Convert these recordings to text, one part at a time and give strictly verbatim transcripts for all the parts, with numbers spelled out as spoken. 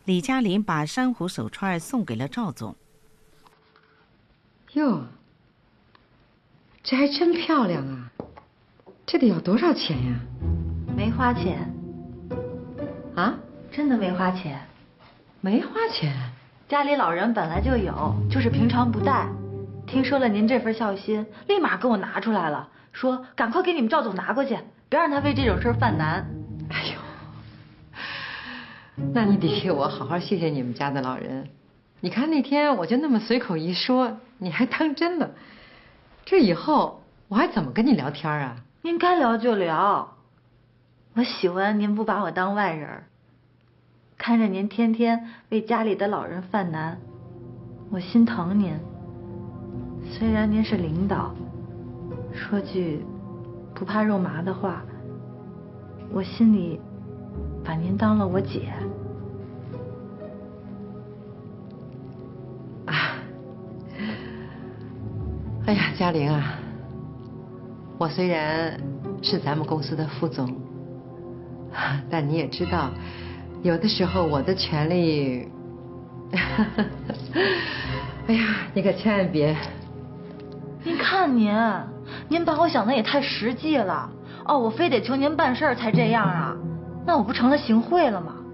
李嘉林把珊瑚手串送给了赵总。 哟，这还真漂亮啊！这得要多少钱呀？ 没花钱。 啊？ 真的没花钱。 没花钱？ 家里老人本来就有，就是平常不带。听说了您这份孝心，立马给我拿出来了，说赶快给你们赵总拿过去，别让他为这种事犯难。 哎呦，那你得给我好好谢谢你们家的老人。你看那天我就那么随口一说，你还当真了。这以后我还怎么跟你聊天啊？ 您该聊就聊。我喜欢您不把我当外人，看着您天天为家里的老人犯难，我心疼您。虽然您是领导，说句不怕肉麻的话，我心里把您当了我姐。 啊，哎呀，嘉玲啊，我虽然是咱们公司的副总，但你也知道，有的时候我的权利，哎呀，你可千万别。 您看您，您把我想的也太实际了。哦，我非得求您办事才这样啊？那我不成了行贿了吗？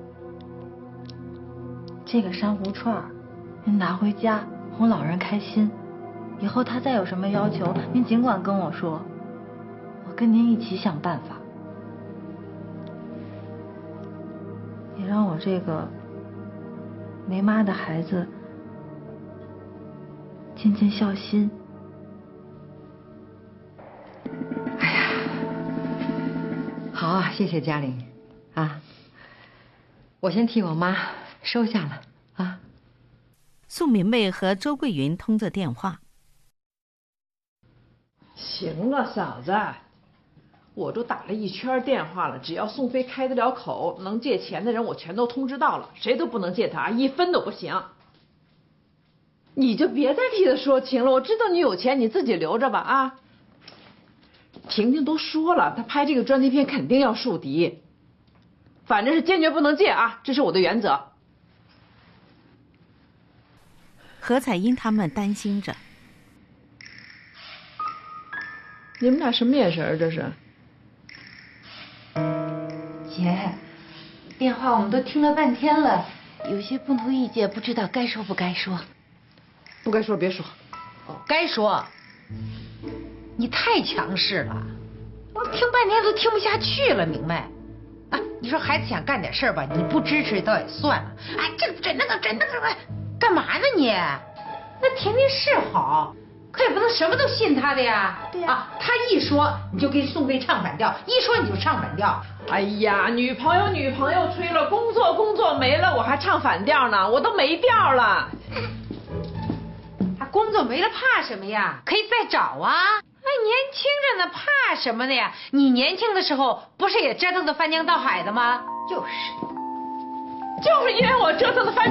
这个珊瑚串，您拿回家哄老人开心。以后他再有什么要求，您尽管跟我说，我跟您一起想办法。也让我这个没妈的孩子尽尽孝心。 好啊，谢谢嘉玲，啊，我先替我妈收下了啊。 宋敏妹和周桂云通着电话。 行了，嫂子，我都打了一圈电话了，只要宋飞开得了口，能借钱的人我全都通知到了，谁都不能借他，一分都不行。你就别再替他说情了，我知道你有钱，你自己留着吧啊。婷婷都说了，她拍这个专题片肯定要树敌，反正是坚决不能借啊，这是我的原则。 何彩英他们担心着。 你们俩什么眼神啊？这是？ 姐，电话我们都听了半天了，有些不同意见，不知道该说不该说。 不该说别说。 哦，该说。你太强势了，我听半天都听不下去了，明白？啊，你说孩子想干点事儿吧，你不支持倒也算了，哎，这个这那个这那个，干嘛呢你？那婷婷是好，可也不能什么都信她的呀。对呀。啊，她一说你就给宋飞唱反调，一说你就唱反调。 哎呀，女朋友女朋友吹了，工作工作没了，我还唱反调呢，我都没调了。 啊，工作没了怕什么呀？可以再找啊。哎，年轻着呢，怕什么的呀？你年轻的时候不是也折腾的翻江倒海的吗？就是， 就是因为我折腾的翻。